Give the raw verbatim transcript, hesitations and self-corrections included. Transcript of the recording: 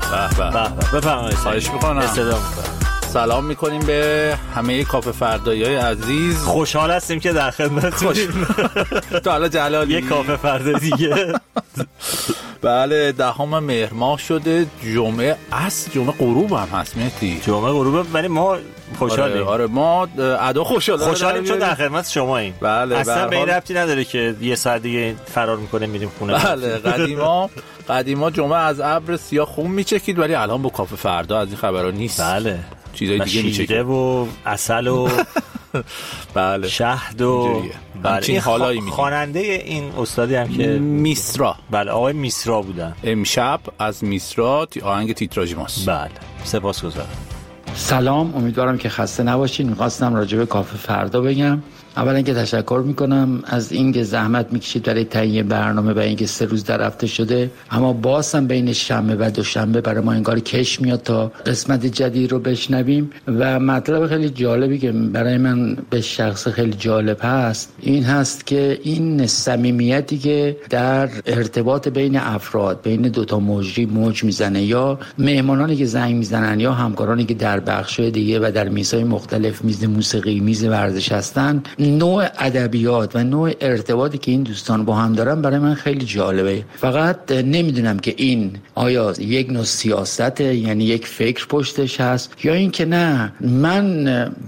به به بفرمایید. خواهش میکنم. استفاده میکنم. سلام میکنیم به همه کافه فردایی‌های عزیز. خوشحال هستیم که در خدمتتونیم. تو حالا جلالی یک کافه فردا دیگه. بله دهم مهر ماه شده، جمعه است، جمعه غروب هم هست مهدی. جمعه غروب ولی ما خوشحالیم. آره, آره ما ادا خوشحالیم خوشحالیم چون در خدمت شماییم. بله اصلا به این ربطی نداره که یه ساعت دیگه فرار میکنه میریم خونه. بله قدیما قدیما جمعه از ابر سیاه خون میچکید ولی الان با کافه فردا از این خبرا نیست. بله چیزای دیگه میچکید و عسل و بله شهد و همچین حالایی میگیم. خواننده این استادی هم که میسرا، بله آقای میسرا بودن. امشب از میسرا آهنگ تیتراژ ماست. بله سپاسگزارم. سلام، امیدوارم که خسته نباشین. میخواستم راجع به کافه فردا بگم. اولا که تشکر میکنم از اینکه زحمت میکشید برای تهیه برنامه و اینکه سه روز در هفته شده، اما باز هم بین شنبه و دوشنبه برای ما انگار کش میاد تا قسمت جدید رو بشنویم. و مطلب خیلی جالبی که برای من به شخص خیلی جالب هست این هست که این صمیمیتی که در ارتباط بین افراد، بین دوتا مجری موج میزنه، یا مهمانانی که زنگ میزنن یا همکارانی که در بخش‌های دیگه و در میزهای مختلف، میز موسیقی، میز ورزش هستن، نوع ادبیات و نوع ارتباطی که این دوستان با هم دارن برای من خیلی جالبه. فقط نمیدونم که این آیا یک نوع سیاسته، یعنی یک فکر پشتش هست، یا این که نه من